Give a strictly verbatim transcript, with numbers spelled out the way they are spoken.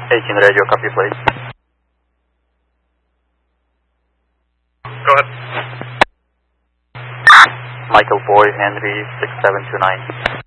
eighteen radio, copy please. Go ahead. Michael Boy, Henry, six seven two nine.